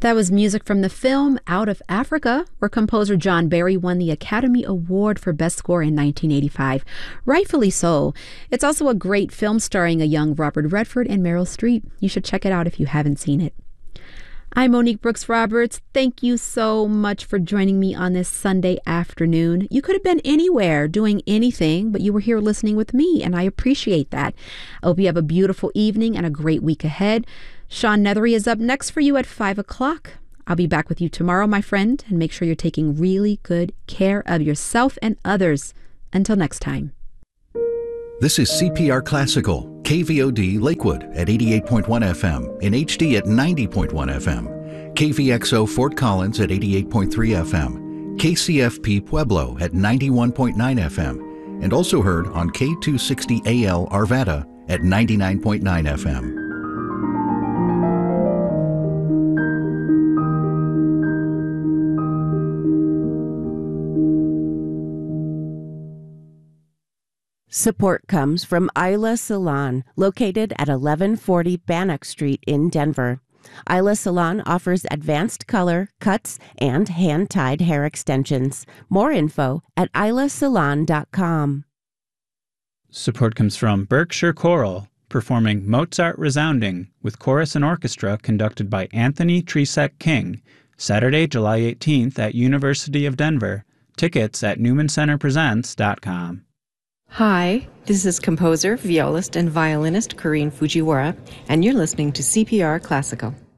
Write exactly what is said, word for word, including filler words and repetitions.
That was music from the film Out of Africa, where composer John Barry won the Academy Award for Best Score in nineteen eighty-five. Rightfully so. It's also a great film starring a young Robert Redford and Meryl Streep. You should check it out if you haven't seen it. I'm Monique Brooks Roberts. Thank you so much for joining me on this Sunday afternoon. You could have been anywhere doing anything, but you were here listening with me, and I appreciate that. I hope you have a beautiful evening and a great week ahead. Sean Nethery is up next for you at five o'clock. I'll be back with you tomorrow, my friend, and make sure you're taking really good care of yourself and others. Until next time. This is C P R Classical, K V O D Lakewood at eighty-eight point one F M, in H D at ninety point one F M, K V X O Fort Collins at eighty-eight point three F M, K C F P Pueblo at ninety-one point nine F M, and also heard on K two sixty A L Arvada at ninety-nine point nine F M. Support comes from Isla Salon, located at eleven forty Bannock Street in Denver. Isla Salon offers advanced color, cuts, and hand-tied hair extensions. More info at isla salon dot com. Support comes from Berkshire Choral, performing Mozart Resounding with chorus and orchestra conducted by Anthony Tresek King, Saturday, July eighteenth at University of Denver. Tickets at newman center presents dot com. Hi, this is composer, violist, and violinist Corinne Fujiwara, and you're listening to C P R Classical.